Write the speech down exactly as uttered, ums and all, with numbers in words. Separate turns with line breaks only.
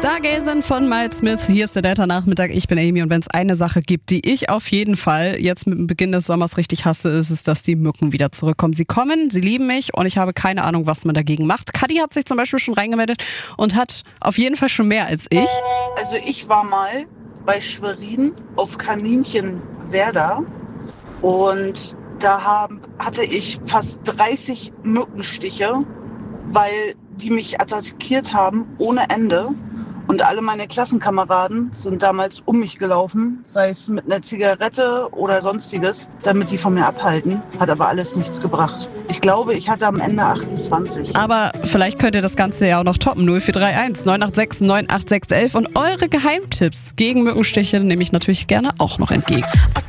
Stargazing von Miles Smith. Hier ist der Delta-Nachmittag. Ich bin Amy und wenn es eine Sache gibt, die ich auf jeden Fall jetzt mit dem Beginn des Sommers richtig hasse, ist es, dass die Mücken wieder zurückkommen. Sie kommen, sie lieben mich und ich habe keine Ahnung, was man dagegen macht. Kadi hat sich zum Beispiel schon reingemeldet und hat auf jeden Fall schon mehr als ich.
Also ich war mal bei Schwerin auf Kaninchenwerder und da haben, hatte ich fast dreißig Mückenstiche, weil die mich attackiert haben ohne Ende. Und alle meine Klassenkameraden sind damals um mich gelaufen, sei es mit einer Zigarette oder sonstiges, damit die von mir abhalten. Hat aber alles nichts gebracht. Ich glaube, ich hatte am Ende achtundzwanzig.
Aber vielleicht könnt ihr das Ganze ja auch noch toppen. null vier drei eins neun acht sechs neun acht sechs eins eins und eure Geheimtipps gegen Mückenstiche nehme ich natürlich gerne auch noch entgegen.